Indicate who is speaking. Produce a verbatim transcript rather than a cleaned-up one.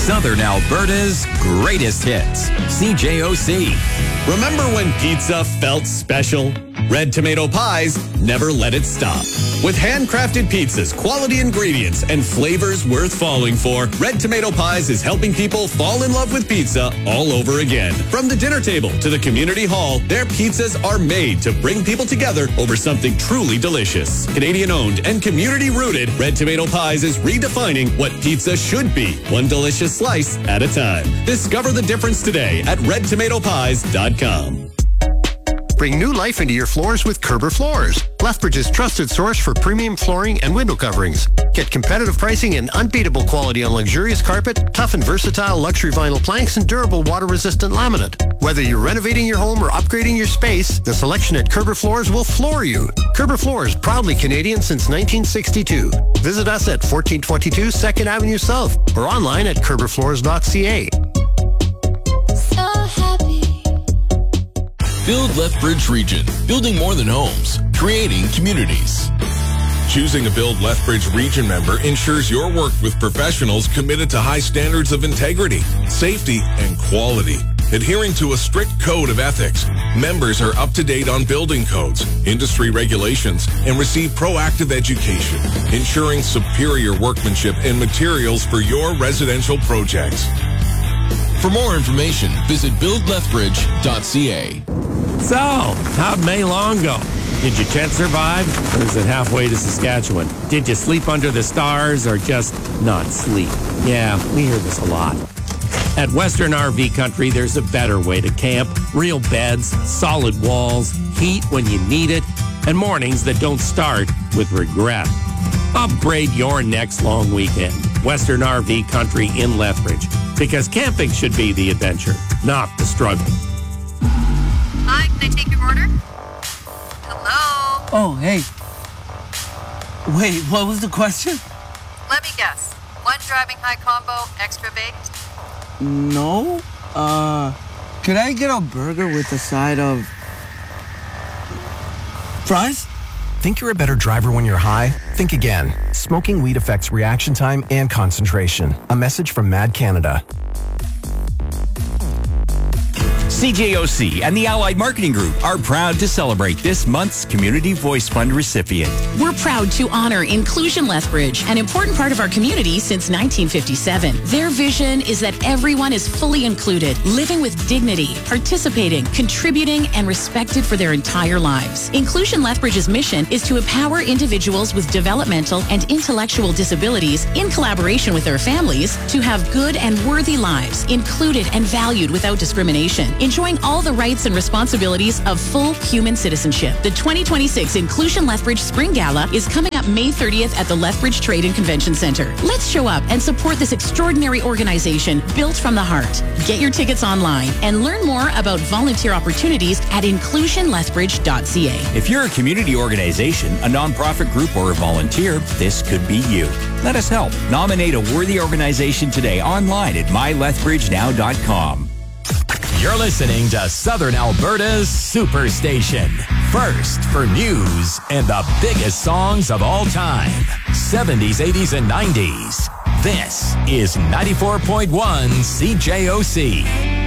Speaker 1: Southern Alberta's greatest hits. C J O C.
Speaker 2: Remember when pizza felt special? Red Tomato Pies never let it stop. With handcrafted pizzas, quality ingredients, and flavors worth falling for, Red Tomato Pies is helping people fall in love with pizza all over again. From the dinner table to the community hall, their pizzas are made to bring people together over something truly delicious. Canadian-owned and community-rooted, Red Tomato Pies is redefining what pizza should be, one delicious slice at a time. Discover the difference today at red tomato pies dot com.
Speaker 3: Bring new life into your floors with Kerber Floors, Lethbridge's trusted source for premium flooring and window coverings. Get competitive pricing and unbeatable quality on luxurious carpet, tough and versatile luxury vinyl planks, and durable water-resistant laminate. Whether you're renovating your home or upgrading your space, the selection at Kerber Floors will floor you. Kerber Floors, proudly Canadian since nineteen sixty-two. Visit us at fourteen twenty-two second Avenue South or online at kerber floors dot c a.
Speaker 4: Build Lethbridge Region, building more than homes, creating communities. Choosing a Build Lethbridge Region member ensures you're worked with professionals committed to high standards of integrity, safety, and quality. Adhering to a strict code of ethics, members are up to date on building codes, industry regulations, and receive proactive education, ensuring superior workmanship and materials for your residential projects. For more information, visit build lethbridge dot c a.
Speaker 5: So, how'd May long go? Did your tent survive, or is it halfway to Saskatchewan? Did you sleep under the stars, or just not sleep? Yeah, we hear this a lot. At Western R V Country, there's a better way to camp. Real beds, solid walls, heat when you need it, and mornings that don't start with regret. Upgrade your next long weekend. Western R V Country in Lethbridge. Because camping should be the adventure, not the struggle.
Speaker 6: Hi, can I take your order? Hello?
Speaker 7: Oh, hey. Wait, what was the question?
Speaker 6: Let me guess. One driving high combo, extra baked?
Speaker 7: No. Uh, could I get a burger with a side of fries?
Speaker 8: Think you're a better driver when you're high? Think again. Smoking weed affects reaction time and concentration. A message from Mad Canada.
Speaker 1: C J O C and the Allied Marketing Group are proud to celebrate this month's Community Voice Fund recipient.
Speaker 9: We're proud to honor Inclusion Lethbridge, an important part of our community since nineteen fifty-seven. Their vision is that everyone is fully included, living with dignity, participating, contributing, and respected for their entire lives. Inclusion Lethbridge's mission is to empower individuals with developmental and intellectual disabilities in collaboration with their families to have good and worthy lives, included and valued without discrimination, enjoying all the rights and responsibilities of full human citizenship. The twenty twenty-six Inclusion Lethbridge Spring Gala is coming up May thirtieth at the Lethbridge Trade and Convention Center. Let's show up and support this extraordinary organization built from the heart. Get your tickets online and learn more about volunteer opportunities at inclusion lethbridge dot c a.
Speaker 1: If you're a community organization, a nonprofit group, or a volunteer, this could be you. Let us help. Nominate a worthy organization today online at my lethbridge now dot com.
Speaker 10: You're listening to Southern Alberta's Superstation. First for news and the biggest songs of all time. seventies, eighties, and nineties. This is ninety-four point one C J O C.